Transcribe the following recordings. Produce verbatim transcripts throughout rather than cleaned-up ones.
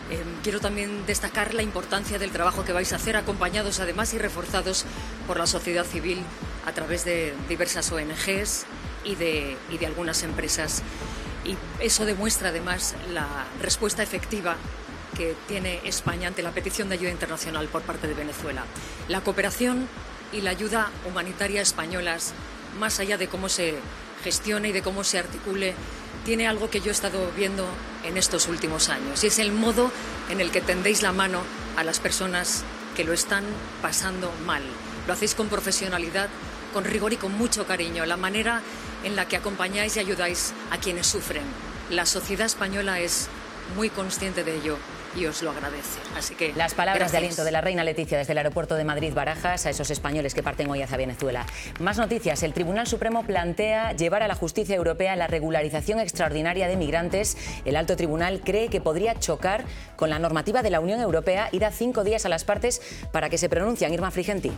Eh, quiero también destacar la importancia del trabajo que vais a hacer, acompañados además y reforzados por la sociedad civil a través de diversas O N Ges y de, y de algunas empresas. Y eso demuestra además la respuesta efectiva que tiene España ante la petición de ayuda internacional por parte de Venezuela. La cooperación y la ayuda humanitaria españolas, más allá de cómo se gestione y de cómo se articule, tiene algo que yo he estado viendo en estos últimos años, y es el modo en el que tendéis la mano a las personas que lo están pasando mal. Lo hacéis con profesionalidad, con rigor y con mucho cariño, la manera en la que acompañáis y ayudáis a quienes sufren. La sociedad española es muy consciente de ello y os lo agradece. Así que las palabras gracias. de aliento de la reina Leticia desde el aeropuerto de Madrid-Barajas a esos españoles que parten hoy hacia Venezuela. Más noticias. El Tribunal Supremo plantea llevar a la justicia europea la regularización extraordinaria de migrantes. El alto tribunal cree que podría chocar con la normativa de la Unión Europea y da cinco días a las partes para que se pronuncien. Irma Frigenti.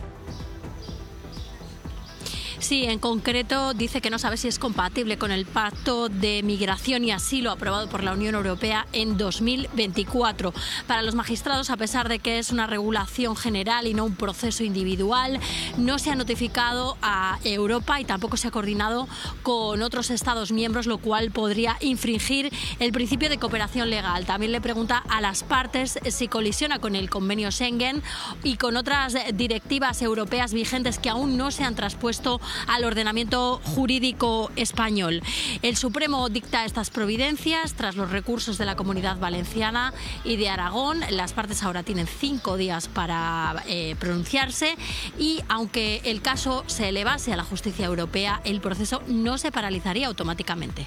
Sí, en concreto dice que no sabe si es compatible con el Pacto de Migración y Asilo aprobado por la Unión Europea en dos mil veinticuatro. Para los magistrados, a pesar de que es una regulación general y no un proceso individual, no se ha notificado a Europa y tampoco se ha coordinado con otros Estados miembros, lo cual podría infringir el principio de cooperación legal. También le pregunta a las partes si colisiona con el convenio Schengen y con otras directivas europeas vigentes que aún no se han traspuesto al ordenamiento jurídico español. El Supremo dicta estas providencias tras los recursos de la Comunidad Valenciana y de Aragón. Las partes ahora tienen cinco días para eh, pronunciarse y aunque el caso se elevase a la justicia europea, el proceso no se paralizaría automáticamente.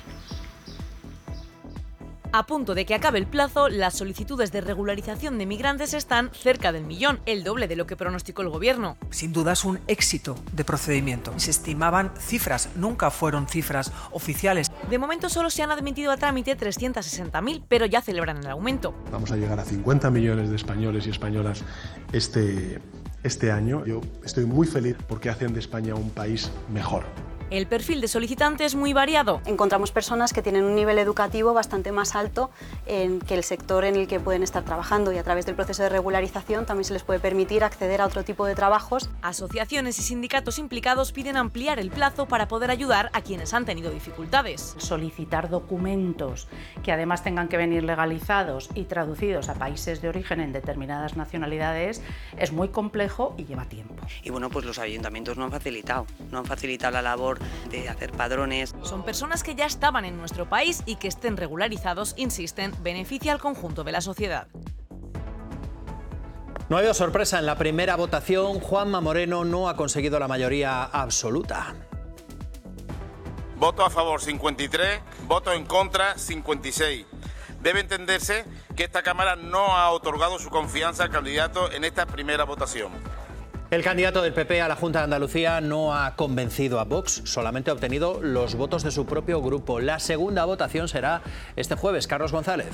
A punto de que acabe el plazo, las solicitudes de regularización de migrantes están cerca del millón, el doble de lo que pronosticó el gobierno. Sin duda es un éxito de procedimiento. Se estimaban cifras, nunca fueron cifras oficiales. De momento solo se han admitido a trámite trescientos sesenta mil, pero ya celebran el aumento. Vamos a llegar a cincuenta millones de españoles y españolas este, este año. Yo estoy muy feliz porque hacen de España un país mejor. El perfil de solicitante es muy variado. Encontramos personas que tienen un nivel educativo bastante más alto en que el sector en el que pueden estar trabajando, y a través del proceso de regularización también se les puede permitir acceder a otro tipo de trabajos. Asociaciones y sindicatos implicados piden ampliar el plazo para poder ayudar a quienes han tenido dificultades. Solicitar documentos que además tengan que venir legalizados y traducidos a países de origen en determinadas nacionalidades es muy complejo y lleva tiempo. Y bueno, pues los ayuntamientos no han facilitado, no han facilitado la labor de hacer padrones. Son personas que ya estaban en nuestro país y que estén regularizados, insisten, beneficia al conjunto de la sociedad. No ha habido sorpresa en la primera votación. Juanma Moreno no ha conseguido la mayoría absoluta. Voto a favor cincuenta y tres, voto en contra cincuenta y seis. Debe entenderse que esta Cámara no ha otorgado su confianza al candidato en esta primera votación. El candidato del P P a la Junta de Andalucía no ha convencido a Vox, solamente ha obtenido los votos de su propio grupo. La segunda votación será este jueves. Carlos González.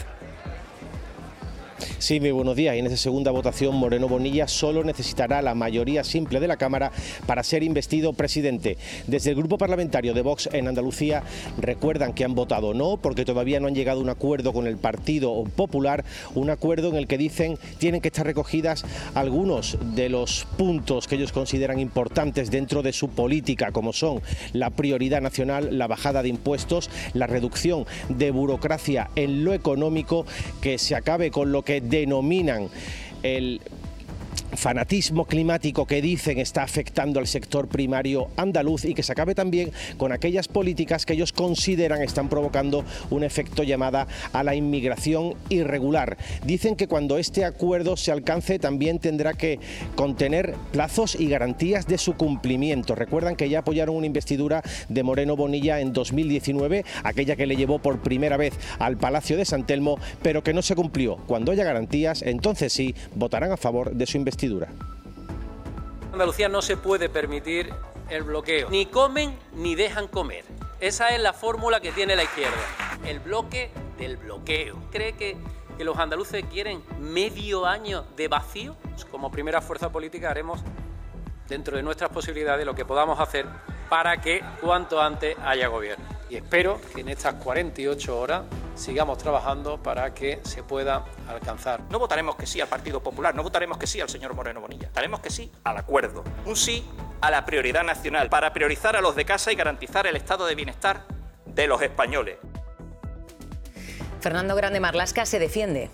Sí, muy buenos días. Y en esa segunda votación, Moreno Bonilla solo necesitará la mayoría simple de la Cámara para ser investido presidente. Desde el grupo parlamentario de Vox en Andalucía recuerdan que han votado no porque todavía no han llegado a un acuerdo con el Partido Popular, un acuerdo en el que dicen tienen que estar recogidas algunos de los puntos que ellos consideran importantes dentro de su política, como son la prioridad nacional, la bajada de impuestos, la reducción de burocracia en lo económico, que se acabe con lo que denominan el fanatismo climático que dicen está afectando al sector primario andaluz, y que se acabe también con aquellas políticas que ellos consideran están provocando un efecto llamada a la inmigración irregular. Dicen que cuando este acuerdo se alcance también tendrá que contener plazos y garantías de su cumplimiento. Recuerdan que ya apoyaron una investidura de Moreno Bonilla en dos mil diecinueve, aquella que le llevó por primera vez al Palacio de San Telmo, pero que no se cumplió. Cuando haya garantías, entonces sí votarán a favor de su investidura. Andalucía no se puede permitir el bloqueo. Ni comen ni dejan comer. Esa es la fórmula que tiene la izquierda. El bloque del bloqueo. ¿Cree que, que los andaluces quieren medio año de vacío? Como primera fuerza política haremos, dentro de nuestras posibilidades, lo que podamos hacer para que cuanto antes haya gobierno. Y espero que en estas cuarenta y ocho horas sigamos trabajando para que se pueda alcanzar. No votaremos que sí al Partido Popular, no votaremos que sí al señor Moreno Bonilla, votaremos que sí al acuerdo. Un sí a la prioridad nacional, para priorizar a los de casa y garantizar el estado de bienestar de los españoles. Fernando Grande Marlaska se defiende.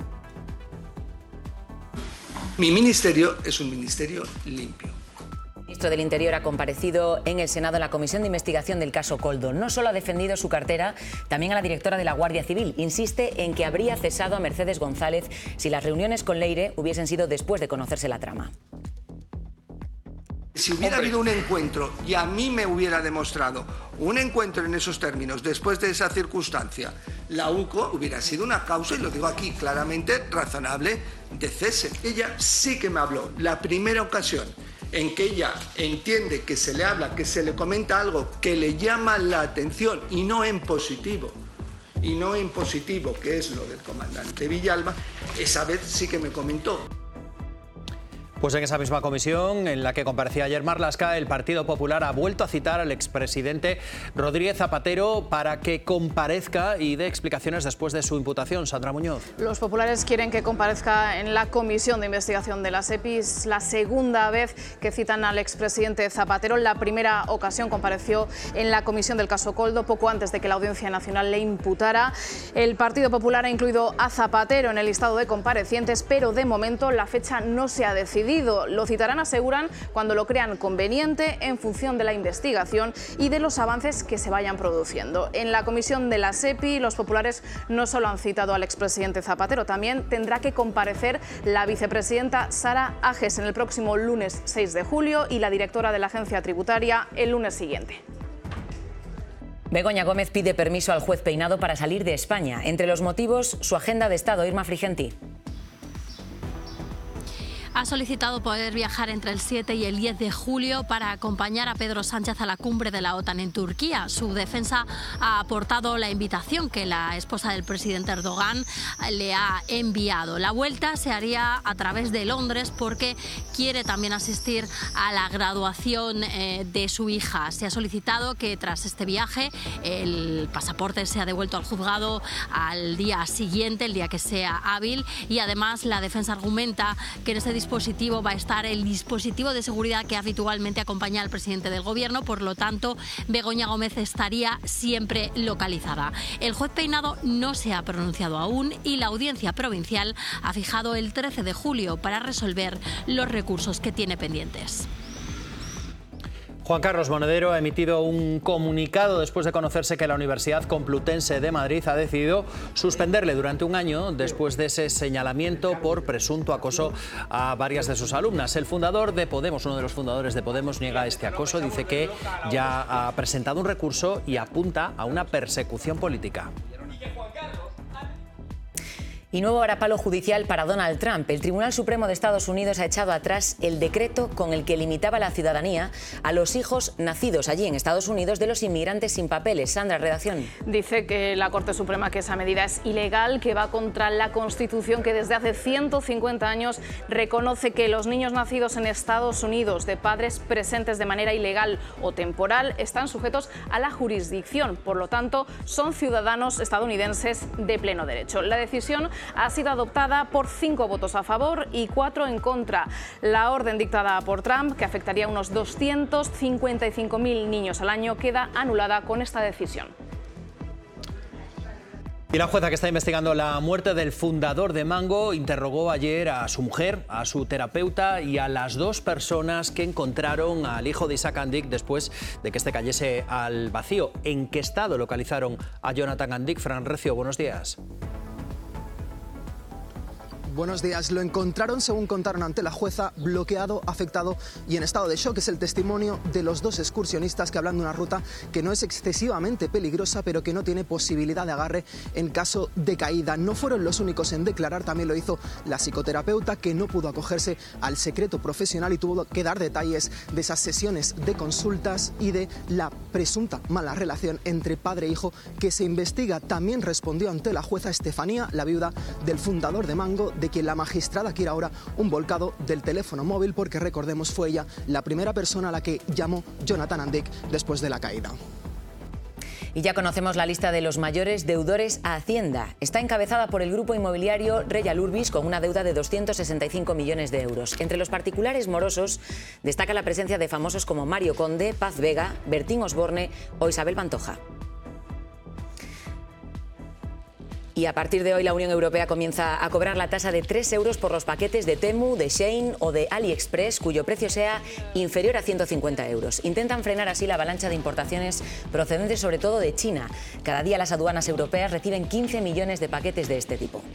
Mi ministerio es un ministerio limpio. El ministro del Interior ha comparecido en el Senado en la Comisión de Investigación del caso Koldo. No solo ha defendido su cartera, también a la directora de la Guardia Civil. Insiste en que habría cesado a Mercedes González si las reuniones con Leire hubiesen sido después de conocerse la trama. Si hubiera habido un encuentro y a mí me hubiera demostrado un encuentro en esos términos después de esa circunstancia, la U C O hubiera sido una causa, y lo digo aquí claramente, razonable de cese. Ella sí que me habló. La primera ocasión en que ella entiende que se le habla, que se le comenta algo que le llama la atención, y no en positivo, y no en positivo, que es lo del comandante Villalba, esa vez sí que me comentó. Pues en esa misma comisión en la que comparecía ayer Marlaska, el Partido Popular ha vuelto a citar al expresidente Rodríguez Zapatero para que comparezca y dé explicaciones después de su imputación. Sandra Muñoz. Los populares quieren que comparezca en la comisión de investigación de la SEPI. Es la segunda vez que citan al expresidente Zapatero. La primera ocasión compareció en la comisión del caso Koldo, poco antes de que la Audiencia Nacional le imputara. El Partido Popular ha incluido a Zapatero en el listado de comparecientes, pero de momento la fecha no se ha decidido. Lo citarán, aseguran, cuando lo crean conveniente en función de la investigación y de los avances que se vayan produciendo. En la comisión de la SEPI, los populares no solo han citado al expresidente Zapatero, también tendrá que comparecer la vicepresidenta Sara Ages en el próximo lunes seis de julio y la directora de la agencia tributaria el lunes siguiente. Begoña Gómez pide permiso al juez Peinado para salir de España. Entre los motivos, su agenda de Estado. Irma Frigenti. Ha solicitado poder viajar entre el siete y el diez de julio para acompañar a Pedro Sánchez a la cumbre de la OTAN en Turquía. Su defensa ha aportado la invitación que la esposa del presidente Erdogan le ha enviado. La vuelta se haría a través de Londres porque quiere también asistir a la graduación eh, de su hija. Se ha solicitado que tras este viaje el pasaporte sea devuelto al juzgado al día siguiente, el día que sea hábil, y además la defensa argumenta que en este dispositivo dispositivo va a estar el dispositivo de seguridad que habitualmente acompaña al presidente del gobierno, por lo tanto Begoña Gómez estaría siempre localizada. El juez Peinado no se ha pronunciado aún y la audiencia provincial ha fijado el trece de julio para resolver los recursos que tiene pendientes. Juan Carlos Monedero ha emitido un comunicado después de conocerse que la Universidad Complutense de Madrid ha decidido suspenderle durante un año después de ese señalamiento por presunto acoso a varias de sus alumnas. El fundador de Podemos, uno de los fundadores de Podemos, niega este acoso, dice que ya ha presentado un recurso y apunta a una persecución política. Y nuevo varapalo judicial para Donald Trump. El Tribunal Supremo de Estados Unidos ha echado atrás el decreto con el que limitaba la ciudadanía a los hijos nacidos allí en Estados Unidos de los inmigrantes sin papeles. Sandra, redacción. Dice que la Corte Suprema que esa medida es ilegal, que va contra la Constitución, que desde hace ciento cincuenta años reconoce que los niños nacidos en Estados Unidos de padres presentes de manera ilegal o temporal están sujetos a la jurisdicción. Por lo tanto, son ciudadanos estadounidenses de pleno derecho. La decisión ha sido adoptada por cinco votos a favor y cuatro en contra. La orden dictada por Trump, que afectaría a unos doscientos cincuenta y cinco mil niños al año, queda anulada con esta decisión. Y la jueza que está investigando la muerte del fundador de Mango interrogó ayer a su mujer, a su terapeuta y a las dos personas que encontraron al hijo de Isaac Andic después de que este cayese al vacío. ¿En qué estado localizaron a Jonathan Andic? Fran Recio, buenos días. Buenos días. Lo encontraron, según contaron ante la jueza, bloqueado, afectado y en estado de shock. Es el testimonio de los dos excursionistas que hablan de una ruta que no es excesivamente peligrosa, pero que no tiene posibilidad de agarre en caso de caída. No fueron los únicos en declarar, también lo hizo la psicoterapeuta, que no pudo acogerse al secreto profesional y tuvo que dar detalles de esas sesiones de consultas y de la presunta mala relación entre padre e hijo que se investiga. También respondió ante la jueza Estefanía, la viuda del fundador de Mango, de quien la magistrada quiere ahora un volcado del teléfono móvil, porque recordemos fue ella la primera persona a la que llamó Jonathan Andic después de la caída. Y ya conocemos la lista de los mayores deudores a Hacienda. Está encabezada por el grupo inmobiliario Real Urbis con una deuda de doscientos sesenta y cinco millones de euros. Entre los particulares morosos destaca la presencia de famosos como Mario Conde, Paz Vega, Bertín Osborne o Isabel Pantoja. Y a partir de hoy la Unión Europea comienza a cobrar la tasa de tres euros por los paquetes de Temu, de Shein o de AliExpress, cuyo precio sea inferior a ciento cincuenta euros. Intentan frenar así la avalancha de importaciones procedentes sobre todo de China. Cada día las aduanas europeas reciben quince millones de paquetes de este tipo.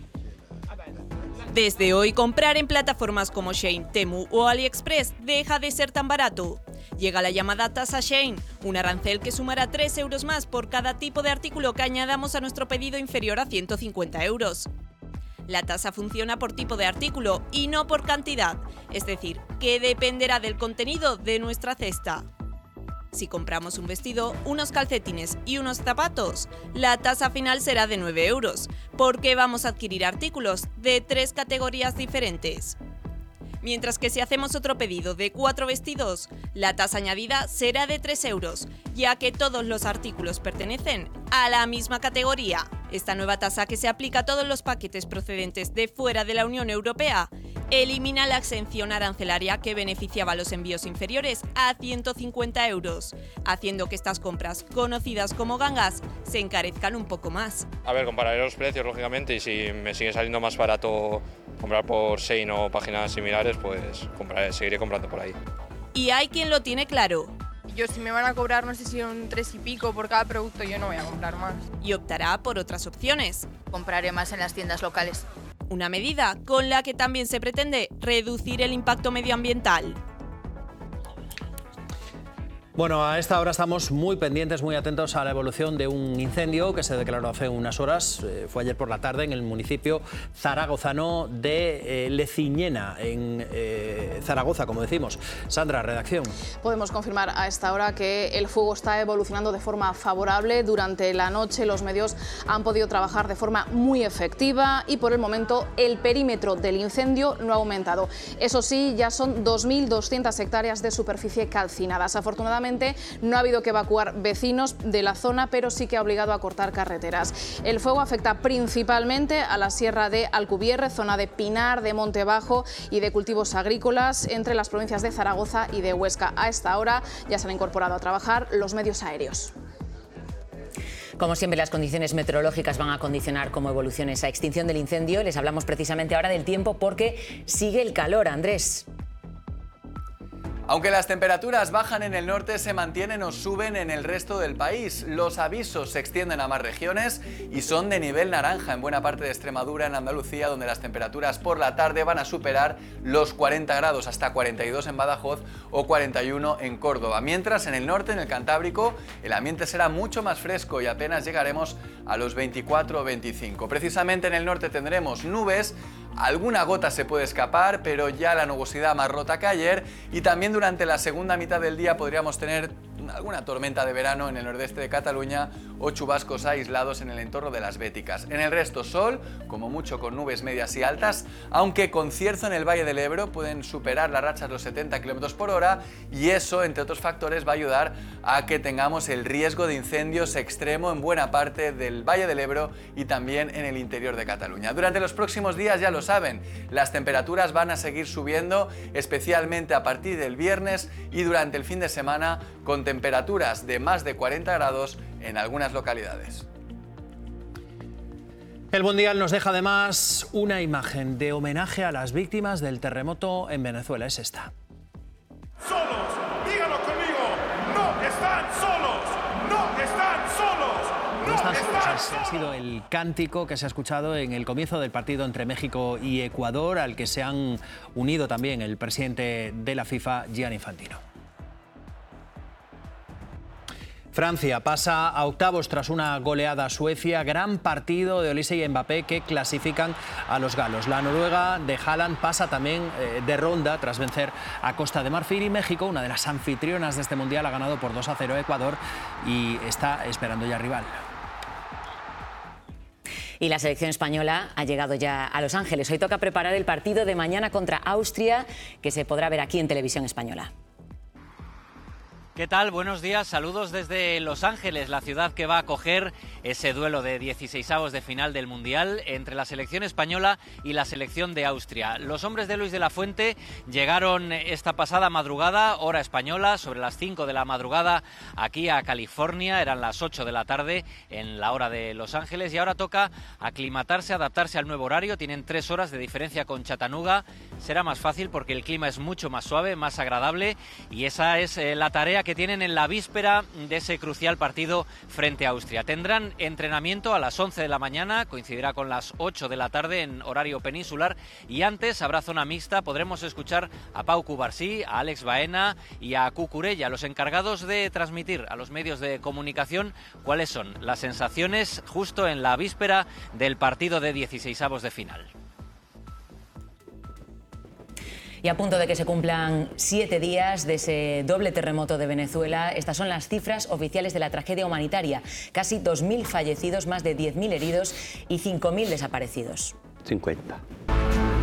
Desde hoy, comprar en plataformas como Shein, Temu o AliExpress deja de ser tan barato. Llega la llamada tasa Shein, un arancel que sumará tres euros más por cada tipo de artículo que añadamos a nuestro pedido inferior a ciento cincuenta euros. La tasa funciona por tipo de artículo y no por cantidad, es decir, que dependerá del contenido de nuestra cesta. Si compramos un vestido, unos calcetines y unos zapatos, la tasa final será de nueve euros, porque vamos a adquirir artículos de tres categorías diferentes. Mientras que si hacemos otro pedido de cuatro vestidos, la tasa añadida será de tres euros, ya que todos los artículos pertenecen a la misma categoría. Esta nueva tasa, que se aplica a todos los paquetes procedentes de fuera de la Unión Europea, elimina la exención arancelaria que beneficiaba a los envíos inferiores a ciento cincuenta euros, haciendo que estas compras, conocidas como gangas, se encarezcan un poco más. A ver, compararé los precios, lógicamente, y si me sigue saliendo más barato comprar por Shein o páginas similares, pues compraré, seguiré comprando por ahí. Y hay quien lo tiene claro. Yo, si me van a cobrar, no sé si un tres y pico por cada producto, yo no voy a comprar más. Y optará por otras opciones. Compraré más en las tiendas locales. Una medida con la que también se pretende reducir el impacto medioambiental. Bueno, a esta hora estamos muy pendientes, muy atentos a la evolución de un incendio que se declaró hace unas horas. Eh, fue ayer por la tarde en el municipio zaragozano de eh, Leciñena, en eh, Zaragoza, como decimos. Sandra, redacción. Podemos confirmar a esta hora que el fuego está evolucionando de forma favorable. Durante la noche los medios han podido trabajar de forma muy efectiva y por el momento el perímetro del incendio no ha aumentado. Eso sí, ya son dos mil doscientas hectáreas de superficie calcinadas. Afortunadamente, no ha habido que evacuar vecinos de la zona, pero sí que ha obligado a cortar carreteras. El fuego afecta principalmente a la sierra de Alcubierre, zona de Pinar, de Monte Bajo y de cultivos agrícolas entre las provincias de Zaragoza y de Huesca. A esta hora ya se han incorporado a trabajar los medios aéreos. Como siempre, las condiciones meteorológicas van a condicionar cómo evoluciona esa extinción del incendio. Les hablamos precisamente ahora del tiempo porque sigue el calor, Andrés. Aunque las temperaturas bajan en el norte, se mantienen o suben en el resto del país. Los avisos se extienden a más regiones y son de nivel naranja en buena parte de Extremadura, en Andalucía, donde las temperaturas por la tarde van a superar los cuarenta grados, hasta cuarenta y dos en Badajoz o cuarenta y uno en Córdoba. Mientras en el norte, en el Cantábrico, el ambiente será mucho más fresco y apenas llegaremos a los veinticuatro o veinticinco. Precisamente en el norte tendremos nubes. Alguna gota se puede escapar, pero ya la nubosidad más rota que ayer, y también durante la segunda mitad del día podríamos tener alguna tormenta de verano en el nordeste de Cataluña o chubascos aislados en el entorno de las Béticas. En el resto sol, como mucho con nubes medias y altas, aunque con cierzo en el Valle del Ebro pueden superar las rachas los setenta kilómetros por hora, y eso, entre otros factores, va a ayudar a que tengamos el riesgo de incendios extremo en buena parte del Valle del Ebro y también en el interior de Cataluña. Durante los próximos días, ya lo saben, las temperaturas van a seguir subiendo, especialmente a partir del viernes y durante el fin de semana, con temperaturas de más de cuarenta grados en algunas localidades. El Mundial nos deja además una imagen de homenaje a las víctimas del terremoto en Venezuela. Es esta. Solos, díganlo conmigo, no están solos, no están solos, no están solos. Ha sido el cántico que se ha escuchado en el comienzo del partido entre México y Ecuador, al que se han unido también el presidente de la FIFA, Gianni Infantino. Francia pasa a octavos tras una goleada a Suecia. Gran partido de Olise y Mbappé que clasifican a los galos. La Noruega de Haaland pasa también eh, de ronda tras vencer a Costa de Marfil, y México, una de las anfitrionas de este Mundial, ha ganado por dos a cero a Ecuador y está esperando ya rival. Y la selección española ha llegado ya a Los Ángeles. Hoy toca preparar el partido de mañana contra Austria, que se podrá ver aquí en Televisión Española. ¿Qué tal? Buenos días, saludos desde Los Ángeles, la ciudad que va a acoger ese duelo de dieciseisavos de final del Mundial entre la selección española y la selección de Austria. Los hombres de Luis de la Fuente llegaron esta pasada madrugada, hora española, sobre las cinco de la madrugada aquí a California, eran las ocho de la tarde en la hora de Los Ángeles y ahora toca aclimatarse, adaptarse al nuevo horario, tienen tres horas de diferencia con Chattanooga, será más fácil porque el clima es mucho más suave, más agradable y esa es eh, la tarea que tienen en la víspera de ese crucial partido frente a Austria. Tendrán entrenamiento a las once de la mañana, coincidirá con las ocho de la tarde en horario peninsular y antes habrá zona mixta, podremos escuchar a Pau Cubarsí, a Alex Baena y a Cucurella, los encargados de transmitir a los medios de comunicación cuáles son las sensaciones justo en la víspera del partido de dieciseisavos de final. Y a punto de que se cumplan siete días de ese doble terremoto de Venezuela, estas son las cifras oficiales de la tragedia humanitaria. Casi dos mil fallecidos, más de diez mil heridos y cinco mil desaparecidos. cincuenta.